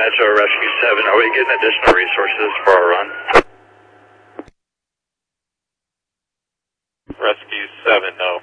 Metro Rescue 7. Are we getting additional resources for our run? Rescue 7, no.